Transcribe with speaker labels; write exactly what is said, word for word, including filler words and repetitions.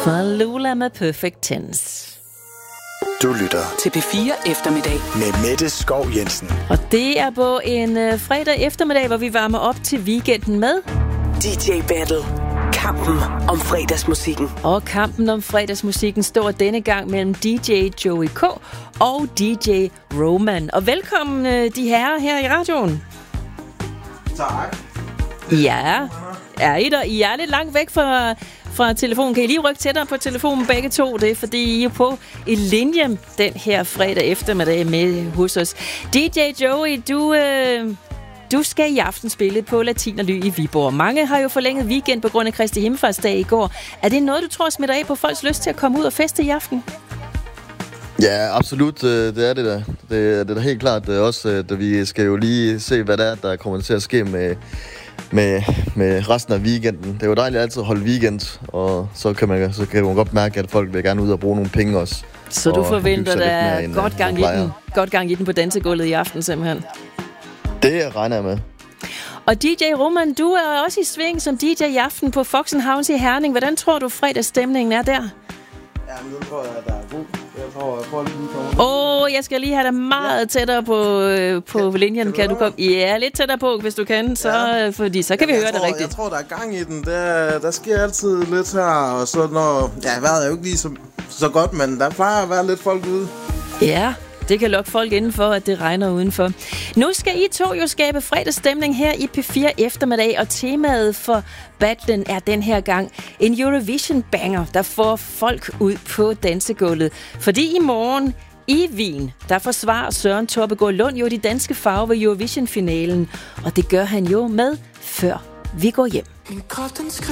Speaker 1: Tallulah med Perfect Tense.
Speaker 2: Du lytter
Speaker 3: til P fire Eftermiddag
Speaker 2: med Mette Skov Jensen.
Speaker 1: Og det er på en øh, fredag eftermiddag, hvor vi varmer op til weekenden med
Speaker 3: D J Battle. Kampen om fredagsmusikken.
Speaker 1: Og kampen om fredagsmusikken står denne gang mellem D J Joey K og D J Roman. Og velkommen øh, de herrer her i radioen.
Speaker 4: Tak.
Speaker 1: Ja, er I der? I er lidt langt væk fra, fra telefonen. Kan I lige rykke tættere på telefonen begge to? Det er fordi I er på i linje den her fredag eftermiddag med hos os. D J Joey, du... Øh Du skal i aften spille på Latinerly i Viborg. Mange har jo forlænget weekend på grund af Kristi Himmelfartsdag i går. Er det noget, du tror smitter af på folks lyst til at komme ud og feste i aften?
Speaker 5: Ja, absolut. Det er det da. Det er da helt klart også, at vi skal jo lige se, hvad der er, der kommer til at ske med, med, med resten af weekenden. Det er jo dejligt altid at holde weekend, og så kan man, så kan man godt mærke, at folk vil gerne ud og bruge nogle penge også.
Speaker 1: Så du forventer, der er godt gang, i den, godt gang i den på dansegulvet i aften simpelthen?
Speaker 5: Det regner jeg med.
Speaker 1: Og D J Roman, du er også i sving som D J i aften på Foxen House i Herning. Hvordan tror du, fredagsstemningen er der?
Speaker 4: Ja, men nu tror jeg, at der er god. Jeg tror, jeg får lige komme.
Speaker 1: Åh, oh, jeg skal lige have dig meget ja. tættere på, øh, på kan, linjen. Kan, kan du komme? Ja, lidt tættere på, hvis du kan. Så, ja. fordi så kan ja, vi høre
Speaker 4: tror,
Speaker 1: det rigtigt.
Speaker 4: Jeg tror, der er gang i den. Der, der sker altid lidt her. Og så når... Ja, vejret er jo ikke lige så, så godt, men der plejer at være lidt folk ude.
Speaker 1: Ja. Det kan lokke folk indenfor, at det regner udenfor. Nu skal I to jo skabe fredagsstemning her i P fire Eftermiddag, og temaet for battlen er den her gang en Eurovision-banger, der får folk ud på dansegulvet. Fordi i morgen i Wien, der forsvarer Søren Torpegaard Lund jo de danske farver ved Eurovision-finalen, og det gør han jo med Før vi går hjem.